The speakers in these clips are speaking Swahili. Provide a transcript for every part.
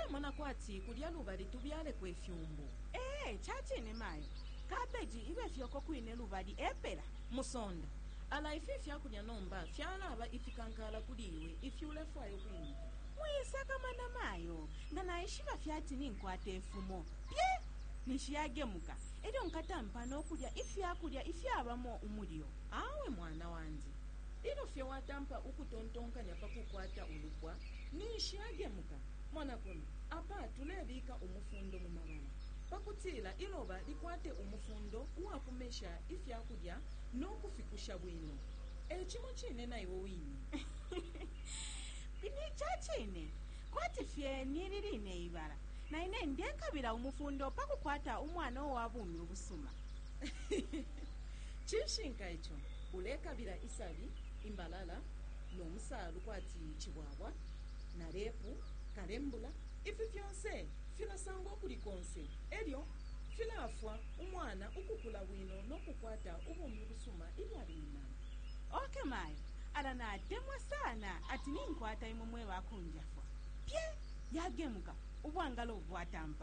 mwana kwati kulya lubali tubyale kwefyumbu. Chachine mayo kabeji ibe fyoko kwine lubali epela Musonda ala ifi fyakulya nomba fyalaba ifikankala kuliwe ifyulefwayo kwini mwisaka mana mayo nganaishiba fyati ninkwata efumo pye nishiyagemuka eryo nkatampa n'okulya ifyakulya ifyabamo umulyo. awe mwana wanzi ilo fye watampa ukutontonkanya pakukwata ulubwa nishiyagemuka mwana kono apa tulebika umufundo mu mabala pakutila iloba likwate umufundo uwakumesha ifyakulya n'okufikusha bwino echimo chine naiwo wini bini chachine kwati fye nililine ibala naine ndyekabila umufundo pakukwata umwana owabumi obusuma chishinka echo ulekabila isabi imbalala n'omusalu kwati chibwabwa na lepu kalembula ifi fyonse filasanga okulikonse elyo filafwa umwana ukukula bwino n'okukwata ubumi busuma ibyali munana. oke mayo ala natemwa sana ati ninkwata imumwe bakunjafwa pye yagemuka ubwangalo obwatampa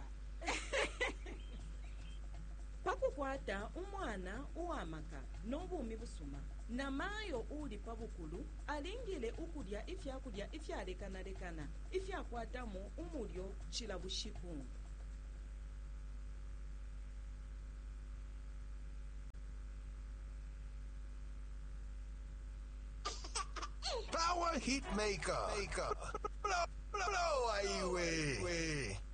pakukwata umwana uwamaka n'obumi busuma na mayo uli pabukulu alingile ukulya ifyakulya ifyalekanalekana ifyakwatamo umulyo chila bushiku. Power Heat Maker. Blow away.